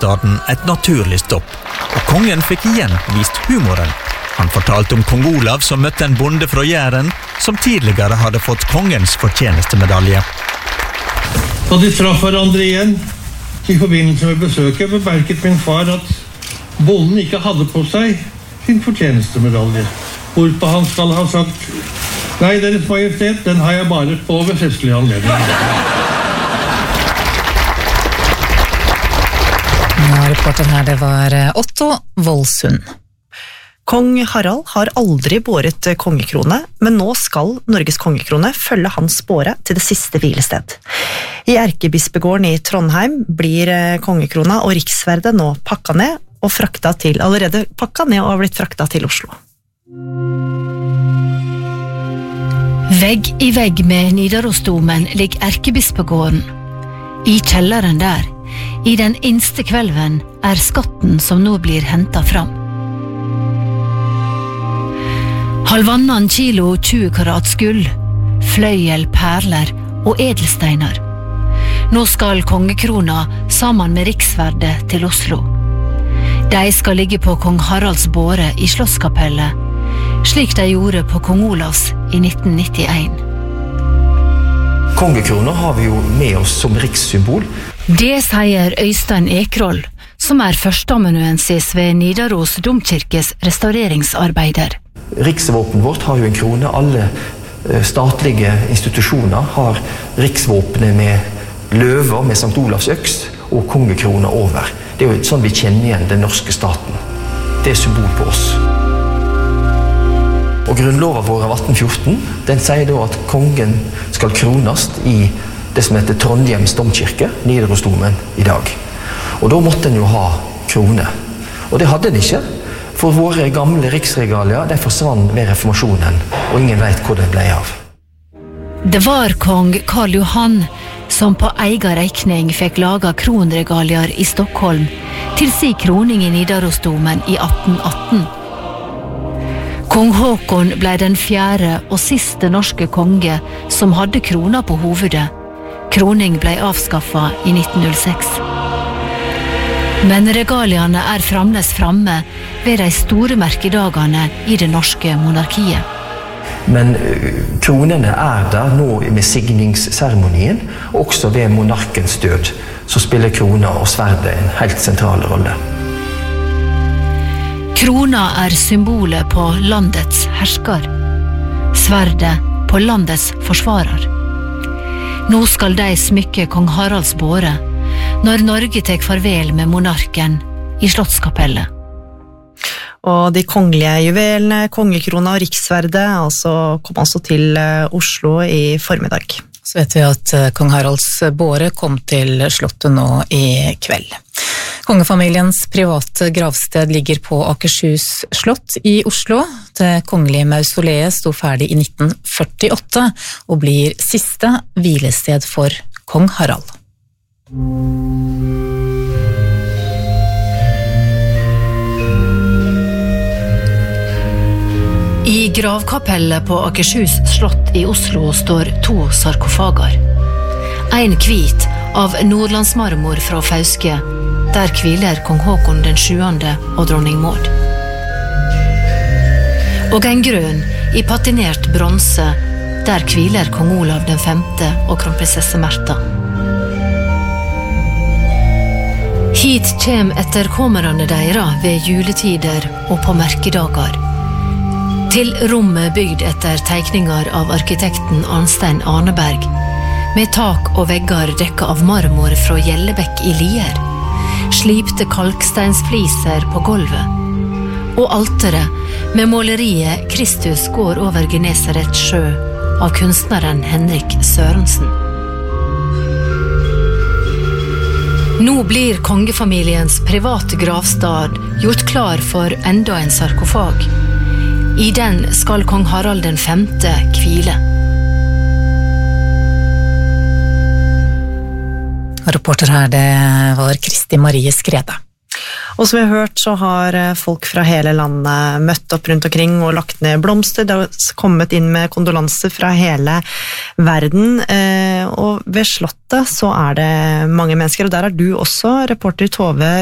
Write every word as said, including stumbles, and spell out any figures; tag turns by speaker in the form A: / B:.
A: gravstaden et naturlig stopp, og kongen fikk igjen vist humoren. Han fortalte om kong Olav som møtte en bonde fra Jæren, som tidligere hadde fått kongens fortjenestemedalje.
B: Da de traff hverandre igjen, i forbindelse med besøket, bemerket min far at bonden ikke hadde på seg sin fortjenestemedalje. Hvorpå han skal ha sagt: nei, deres majestet, den har jeg bare på ved festlige anledninger.
C: Ja, reporter her, det var Otto Voldsund.
D: Kong Harald har aldri båret kongekrone, men nå skal Norges kongekrone følge hans båre til det siste hvilested. I Erkebispegården i Trondheim blir kongekrona og riksverdet nå pakka ned og frakta til, allerede pakka ned og har blitt frakta til Oslo.
E: Vegg i vegg med Nidarosdomen ligger Erkebispegården. I kjelleren der, i den innste kvelven, er skatten som nå blir hentet fram. Halvannan kilo tjue karats gull, fløyel, perler og edelsteiner. Nå skal kongekrona sammen med riksverdet til Oslo. De skal ligge på kong Haralds båre i Slottskapellet, slik de gjorde på kong Olavs i nitten nittien.
F: Kongekrona har vi jo med oss som rikssymbol.
E: Det sier Øystein Ekroll, som er førsteamanuensis ved Nidaros domkirkes restaureringsarbeider.
F: Riksvåpen vårt har jo en krone. Alle statlige institusjoner har riksvåpenet med løver med Sankt Olavs øks og kongekrona over. Det er jo sånn vi kjenner igjen den norske staten. Det er symbol på oss. Og grunnloven vår av atten fjorten, den sier da at kongen skal kronast i det som heter Trondheims domkirke, Nidarosdomen, i dag. Og da måtte en jo ha krone. Og det hadde en ikke, for våre gamle riksregalier, de forsvann ved reformasjonen, og ingen vet hvor det ble av.
E: Det var kong Karl Johan som på egen regning fikk laga kronregalier i Stockholm til si kroning i Nidarosdomen i atten atten. Kong Håkon ble den fjerde og siste norske konge som hadde krona på hovedet. Kroning ble avskaffet i nitten null seks. Men regaliene er fremdeles framme ved de store merkedagene i det norske monarkiet.
F: Men kronene er der nå med signingsseremonien, også ved monarkens død, så spiller krona og sverdet en helt sentral rolle.
E: Krona er symbolet på landets hersker, sverdet på landets forsvarer. Nå skal de smykke kong Haralds båre, når Norge tek farvel med monarken i Slottskapellet.
D: Og de kongelige juvelene, kongekrona og riksverdet, altså kom altså til Oslo i formiddag.
C: Så vet vi at kong Haralds båre kom til slottet nå i kveld. Kongefamiliens private gravsted ligger på Akershus slott i Oslo. Det kongelige mausoleet sto ferdig i nitten førtiåtte og blir siste hvilested for kong Harald.
E: I gravkapellet på Akershus slott i Oslo står to sarkofager. En hvit av nordlandsmarmor fra Fauske, der hviler kong Håkon den sjuende og dronning Maud. Og en grønn i patinert bronse, der hviler kong Olav den femte og kronprinsesse Märtha. Hit kjem etterkommerne deira ved juletider og på merkedager. Til rommet bygd etter teikninger av arkitekten Arnstein Arneberg, med tak og vegger dekka av marmor fra Gjellebekk i Lier, slipte kalksteinsfliser på gulvet, og alteret med måleriet Kristus går over Genesaret sjø av kunstneren Henrik Sørensen. Nå blir kongefamiliens private gravstad gjort klar for enda en sarkofag. I den skal kong Harald den femte hvile.
C: Reporter her, det var Kristi Marie Skrede.
D: Og som vi har hørt, så har folk fra hele landet møtt opp rundt omkring og lagt ned blomster. Det har kommet inn med kondolanser fra hele verden. Og ved slottet så er det mange mennesker, og der er du også, reporter Tove